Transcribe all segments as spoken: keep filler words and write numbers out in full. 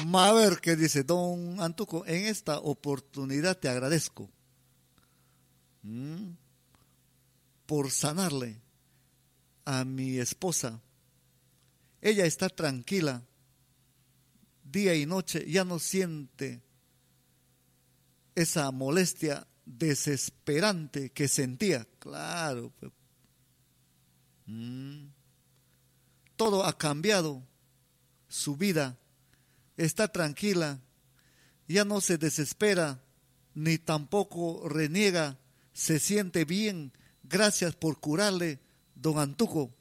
A ver qué dice don Antuco. En esta oportunidad te agradezco ¿m? por sanarle a mi esposa. Ella está tranquila día y noche, ya no siente esa molestia desesperante que sentía. Claro, pues. mm. Todo ha cambiado, su vida está tranquila, ya no se desespera, ni tampoco reniega, se siente bien. Gracias por curarle, don Antuco.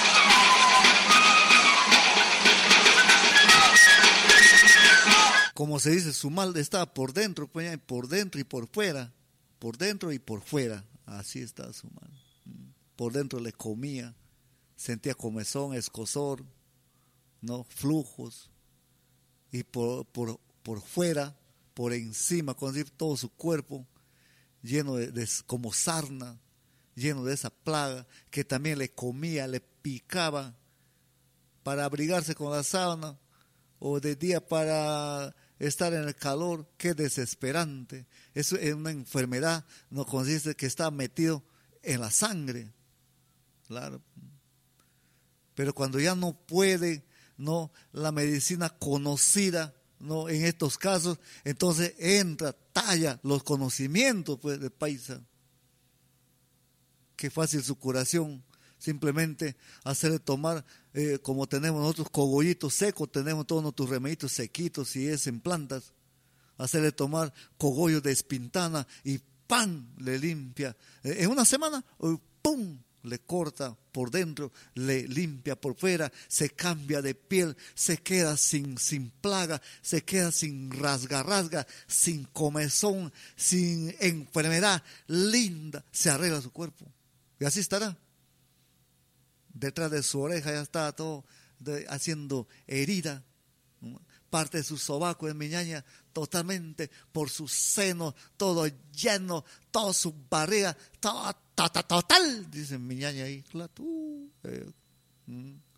Como se dice, su mal está por dentro, pues, por dentro y por fuera, por dentro y por fuera, así está su mal. Por dentro le comía, sentía comezón, escozor, ¿no? Flujos, y por, por, por fuera, por encima, con decir, todo su cuerpo lleno de, de como sarna, lleno de esa plaga que también le comía, le picaba para abrigarse con la sábana o de día para estar en el calor. Qué desesperante. Eso es una enfermedad, no consiste que está metido en la sangre, claro. Pero cuando ya no puede, no, la medicina conocida, no, en estos casos, entonces entra, talla los conocimientos, pues, de paisa. Qué fácil su curación. Simplemente hacerle tomar, eh, como tenemos nosotros cogollitos secos, tenemos todos nuestros remedios sequitos, si es en plantas, hacerle tomar cogollos de espintana y ¡pam! Le limpia. Eh, en una semana, uh, ¡pum! Le corta por dentro, le limpia por fuera, se cambia de piel, se queda sin, sin plaga, se queda sin rasga, rasga, sin comezón, sin enfermedad, linda, se arregla su cuerpo. Y así estará. Detrás de su oreja ya está todo de, haciendo herida, ¿no? Parte de su sobaco de mi ñaña, totalmente por su seno, todo lleno, toda su barriga, todo, to, to, total, dice mi ñaña ahí, claro, uh, eh, mm.